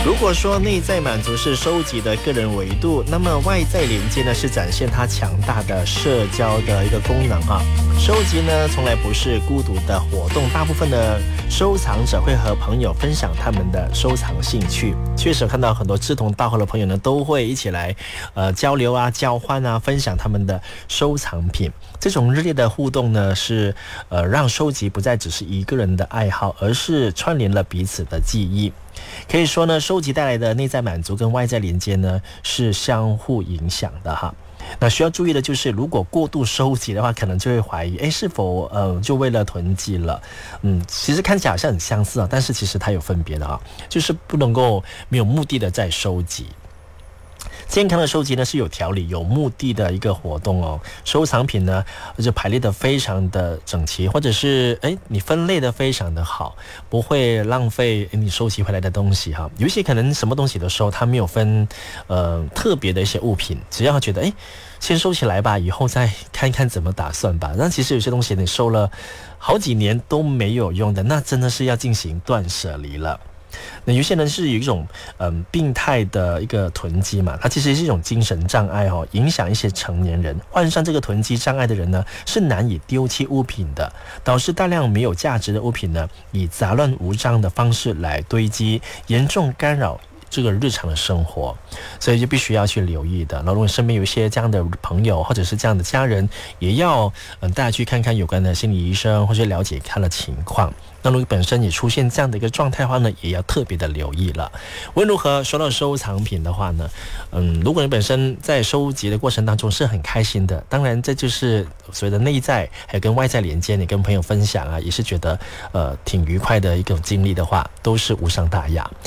如果说内在满足是收集的个人维度，那么外在连接呢是展现它强大的社交的一个功能啊。收集呢从来不是孤独的活动，大部分的收藏者会和朋友分享他们的收藏兴趣。确实看到很多志同道合的朋友呢都会一起来交流啊、交换啊、分享他们的收藏品。这种热烈的互动呢是让收集不再只是一个人的爱好，而是串联了彼此的记忆。可以说呢，收集带来的内在满足跟外在连接呢是相互影响的哈。那需要注意的就是，如果过度收集的话，可能就会怀疑，是否就为了囤积了？其实看起来好像很相似啊，但是其实它有分别的啊，就是不能够没有目的的在收集。健康的收集呢是有条理、有目的的一个活动哦。收藏品呢就排列的非常的整齐，或者是你分类的非常的好，不会浪费你收集回来的东西哈。有一些可能什么东西都收，它没有分特别的一些物品，只要觉得先收起来吧，以后再看看怎么打算吧。那其实有些东西你收了好几年都没有用的，那真的是要进行断舍离了。那有些人是有一种病态的一个囤积嘛，它其实是一种精神障碍哦，影响一些成年人。患上这个囤积障碍的人呢，是难以丢弃物品的，导致大量没有价值的物品呢，以杂乱无章的方式来堆积，严重干扰这个日常的生活，所以就必须要去留意的。那如果身边有一些这样的朋友或者是这样的家人，也要大家去看看有关的心理医生，或者了解他的情况。那如果本身也出现这样的一个状态的话呢，也要特别的留意了。无论如何，说到收藏品的话呢，如果你本身在收集的过程当中是很开心的，当然这就是所谓的内在还有跟外在连接，你跟朋友分享啊，也是觉得挺愉快的一种经历的话，都是无伤大雅。